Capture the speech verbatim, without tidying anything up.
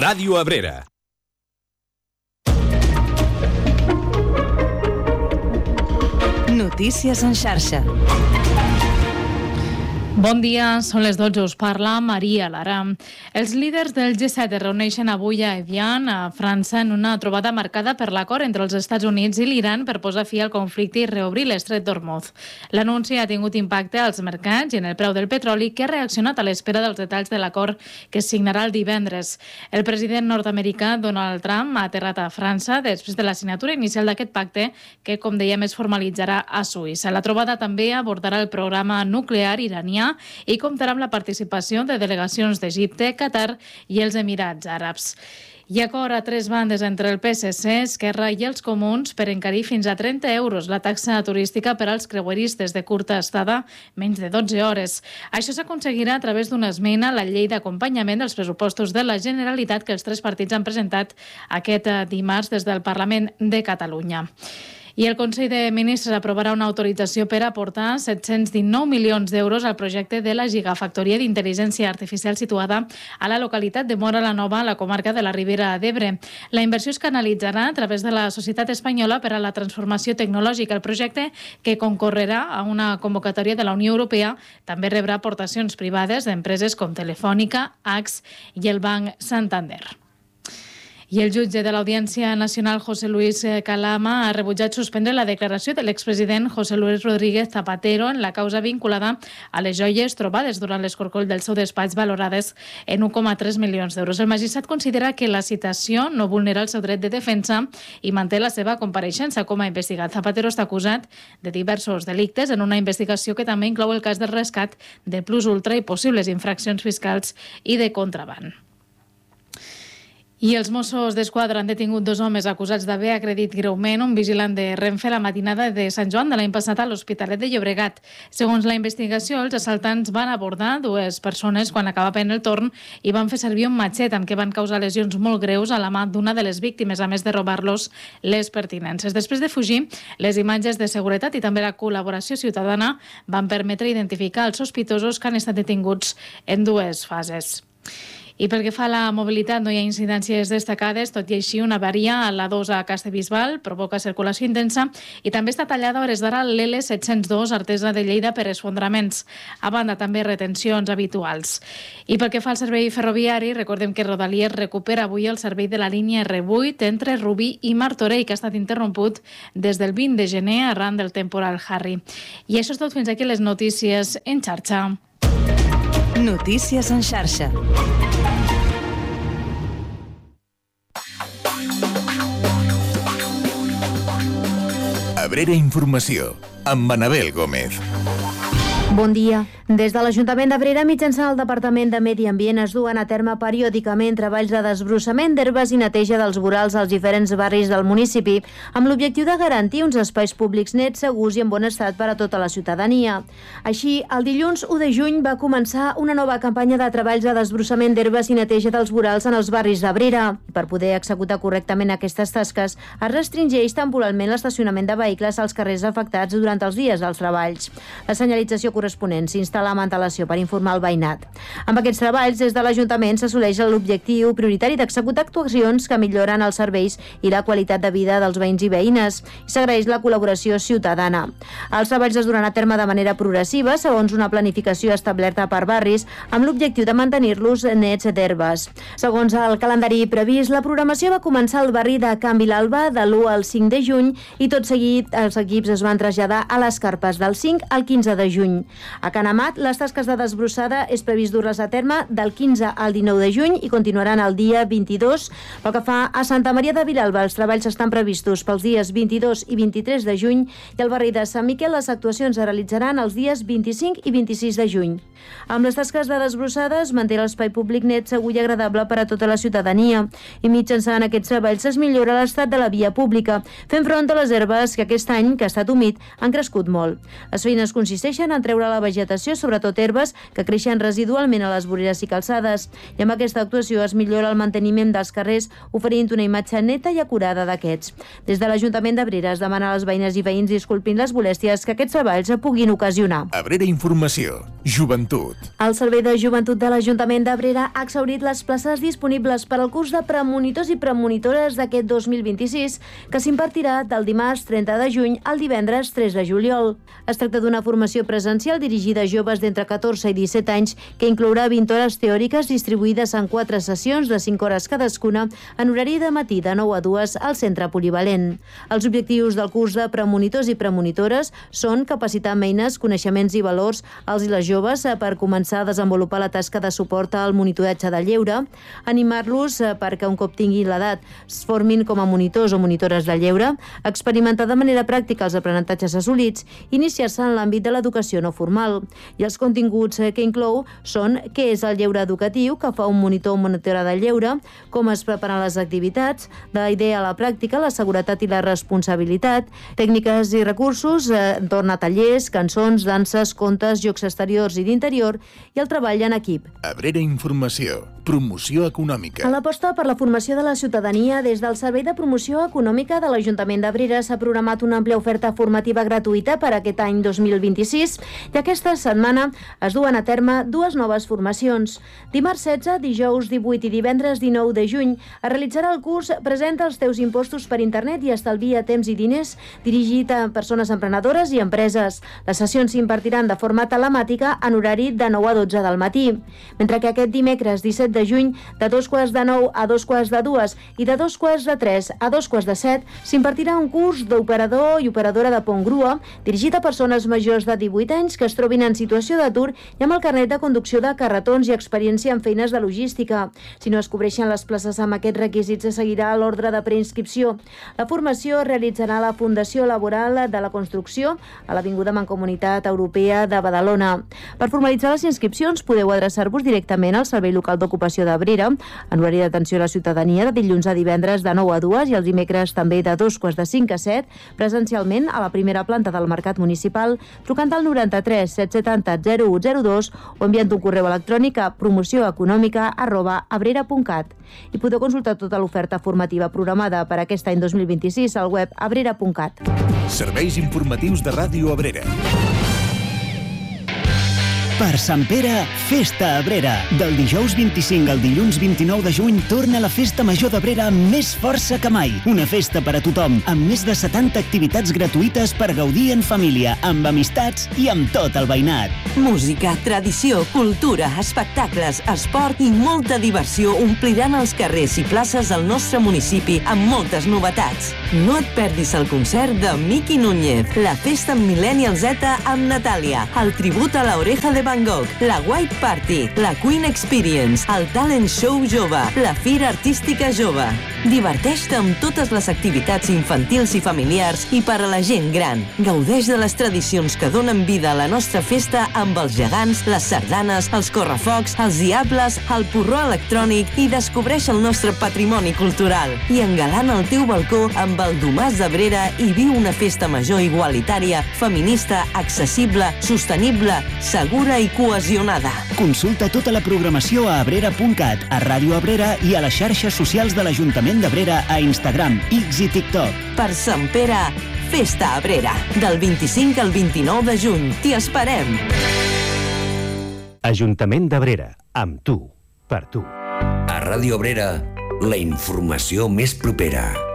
Ràdio Abrera. Notícies en xarxa. Bon dia, són les dotze, us parla Maria Lara. Els líders del G set es reuneixen avui a Evian, a França, en una trobada marcada per l'acord entre els Estats Units i l'Iran per posar fi al conflicte i reobrir l'estret d'Hormuz. L'anunci ha tingut impacte als mercats i en el preu del petroli, que ha reaccionat a l'espera dels detalls de l'acord que es signarà el divendres. El president nord-americà Donald Trump ha aterrat a França després de la signatura inicial d'aquest pacte, que, com dèiem, es formalitzarà a Suïssa. La trobada també abordarà el programa nuclear iranià i comptarà amb la participació de delegacions d'Egipte, Qatar i els Emirats Àrabs. Hi ha acord a tres bandes entre el P S C, Esquerra i els Comuns per encarir fins a trenta euros la taxa turística per als creueristes de curta estada, menys de dotze hores. Això s'aconseguirà a través d'una esmena a la llei d'acompanyament dels pressupostos de la Generalitat que els tres partits han presentat aquest dimarts des del Parlament de Catalunya. I el Consell de Ministres aprovarà una autorització per aportar set-cents dinou milions d'euros al projecte de la gigafactoria d'intel·ligència artificial situada a la localitat de Móra la Nova, a la comarca de la Ribera d'Ebre. La inversió es canalitzarà a través de la Societat Espanyola per a la Transformació Tecnològica. El projecte, que concorrerà a una convocatòria de la Unió Europea, també rebrà aportacions privades d'empreses com Telefònica, A X i el Banc Santander. I el jutge de l'Audiència Nacional, José Luis Calama, ha rebutjat suspendre la declaració de l'expresident José Luis Rodríguez Zapatero en la causa vinculada a les joies trobades durant l'escorcoll del seu despatx valorades en un coma tres milions d'euros. El magistrat considera que la citació no vulnera el seu dret de defensa i manté la seva compareixença com a investigat. Zapatero està acusat de diversos delictes en una investigació que també inclou el cas del rescat de Plus Ultra i possibles infraccions fiscals i de contraban. I els Mossos d'Esquadra han detingut dos homes acusats d'haver agredit greument un vigilant de Renfe la matinada de Sant Joan de l'any passat a l'Hospitalet de Llobregat. Segons la investigació, els assaltants van abordar dues persones quan acabaven el torn i van fer servir un matxet amb què van causar lesions molt greus a la mà d'una de les víctimes, a més de robar-los les pertinences. Després de fugir, les imatges de seguretat i també la col·laboració ciutadana van permetre identificar els sospitosos que han estat detinguts en dues fases. I pel que fa a la mobilitat, no hi ha incidències destacades, tot i així una avaria a la dos a Castellbisbal provoca circulació intensa i també està tallada a hores d'ara l'L set-cents dos Artesa de Lleida per esfondraments. A banda, també retencions habituals. I pel que fa al servei ferroviari, recordem que Rodalies recupera avui el servei de la línia R vuit entre Rubí i Martorell, que ha estat interromput des del vint de gener arran del temporal Harry. I això és tot, fins aquí les notícies en xarxa. Notícies en xarxa. Abrera Informació, amb Anabel Gómez. Bon dia. Des de l'Ajuntament d'Abrera, mitjançant el Departament de Medi Ambient, es duen a terme periòdicament treballs de desbrossament d'herbes i neteja dels vorals als diferents barris del municipi, amb l'objectiu de garantir uns espais públics nets, segurs i en bon estat per a tota la ciutadania. Així, el dilluns u de juny va començar una nova campanya de treballs de desbrossament d'herbes i neteja dels vorals en els barris d'Abrera. Per poder executar correctament aquestes tasques, es restringeix temporalment l'estacionament de vehicles als carrers afectats durant els dies dels treballs. La senyalització corresponent s'instal·la amb antelació per informar el veïnat. Amb aquests treballs, des de l'Ajuntament s'assoleix l'objectiu prioritari d'executar actuacions que milloren els serveis i la qualitat de vida dels veïns i veïnes i s'agraeix la col·laboració ciutadana. Els treballs es duran a terme de manera progressiva segons una planificació establerta per barris amb l'objectiu de mantenir-los nets d'herbes. Segons el calendari previst, la programació va començar al barri de Can Vilalba de l'u al cinc de juny i tot seguit els equips es van traslladar a les Carpes del cinc al quinze de juny. A Can Amat, les tasques de desbrossada és previst dur-les a terme del quinze al dinou de juny i continuaran el dia vint-i-dos. Pel que fa a Santa Maria de Vilalba, els treballs estan previstos pels dies vint-i-dos i vint-i-tres de juny i al barri de Sant Miquel les actuacions es realitzaran els dies vint-i-cinc i vint-i-sis de juny. Amb les tasques de desbrossada es manté l'espai públic net, segur i agradable per a tota la ciutadania i mitjançant aquests treballs es millora l'estat de la via pública, fent front a les herbes que aquest any, que ha estat humit, han crescut molt. Les feines consisteixen en treure controlar la vegetació, sobretot herbes, que creixen residualment a les voreres i calçades. I amb aquesta actuació es millora el manteniment dels carrers, oferint una imatge neta i acurada d'aquests. Des de l'Ajuntament d'Abrera es demana a les veïnes i veïns disculpin les molèsties que aquests treballs puguin ocasionar. Abrera Informació. Joventut. El Servei de Joventut de l'Ajuntament d'Abrera ha exhaurit les places disponibles per al curs de premonitors i premonitores d'aquest dos mil vint-i-sis, que s'impartirà del dimarts trenta de juny al divendres tres de juliol. Es tracta d'una formació presencial dirigida a joves d'entre catorze i disset anys que inclourà vint hores teòriques distribuïdes en quatre sessions de cinc hores cadascuna en horari de matí de nou a dues al centre polivalent. Els objectius del curs de premonitors i premonitores són capacitar amb eines, coneixements i valors als i les joves per començar a desenvolupar la tasca de suport al monitoratge del lleure, animar-los perquè un cop tinguin l'edat es formin com a monitors o monitores del lleure, experimentar de manera pràctica els aprenentatges assolits, iniciar-se en l'àmbit de l'educació no formal. I els continguts que inclou són què és el lleure educatiu, que fa un monitor o monitora del lleure, com es preparen les activitats, de la idea a la pràctica, la seguretat i la responsabilitat, tècniques i recursos, eh, entorn a tallers, cançons, danses, contes, jocs exteriors i d'interior i el treball en equip. Abrera Informació. Promoció econòmica. En l'aposta per la formació de la ciutadania, des del Servei de Promoció Econòmica de l'Ajuntament d'Abrera s'ha programat una àmplia oferta formativa gratuïta per aquest any dos mil vint-i-sis i aquesta setmana es duen a terme dues noves formacions. Dimarts setze, dijous divuit i divendres dinou de juny es realitzarà el curs Presenta els teus impostos per internet i estalvia temps i diners, dirigit a persones emprenedores i empreses. Les sessions s'impartiran de forma telemàtica en horari de nou a dotze del matí, mentre que aquest dimecres disset de juny, de dos quarts de nou a dos quarts de dues i de dos quarts de tres a dos quarts de set, s'impartirà un curs d'operador i operadora de pont grua dirigit a persones majors de divuit anys que es trobin en situació d'atur i amb el carnet de conducció de carretons i experiència en feines de logística. Si no es cobreixen les places amb aquests requisits, es seguirà l'ordre de preinscripció. La formació es realitzarà a la Fundació Laboral de la Construcció a l'Avinguda Mancomunitat Europea de Badalona. Per formalitzar les inscripcions podeu adreçar-vos directament al Servei Local d'Ocupació d'Abrera en horari d'atenció a la ciutadania de dilluns a divendres de nou a dues i els dimecres també de dos quarts de cinc a set, presencialment a la primera planta del Mercat Municipal, trucant al noranta-tres set setanta zero u zero dos o enviant un correu electrònic a promocioeconòmica arroba abrera punt cat. I podeu consultar tota l'oferta formativa programada per aquest any dos mil vint-i-sis al web abrera punt cat. Serveis informatius de Ràdio Abrera. Per Sant Pere, Festa Abrera. Del dijous vint-i-cinc al dilluns vint-i-nou de juny torna la Festa Major d'Abrera amb més força que mai. Una festa per a tothom, amb més de setanta activitats gratuïtes per gaudir en família, amb amistats i amb tot el veïnat. Música, tradició, cultura, espectacles, esport i molta diversió ompliran els carrers i places del nostre municipi amb moltes novetats. No et perdis el concert de Miki Núñez, la festa amb Millennial Z amb Natàlia, el tribut a la Oreja de Van Gogh, la White Party, la Queen Experience, el Talent Show Jove, la Fira Artística Jove. Diverteix-te amb totes les activitats infantils i familiars i per a la gent gran. Gaudeix de les tradicions que donen vida a la nostra festa amb els gegants, les sardanes, els correfocs, els diables, el porró electrònic i descobreix el nostre patrimoni cultural. I engalana el teu balcó amb el Domàs d'Abrera i viu una festa major igualitària, feminista, accessible, sostenible, segura i cohesionada. Consulta tota la programació a abrera punt cat, a Ràdio Abrera i a les xarxes socials de l'Ajuntament d'Abrera a Instagram, X i TikTok. Per Sant Pere, Festa Abrera. Del vint-i-cinc al vint-i-nou de juny. T'hi esperem. Ajuntament d'Abrera. Amb tu. Per tu. A Ràdio Abrera, la informació més propera.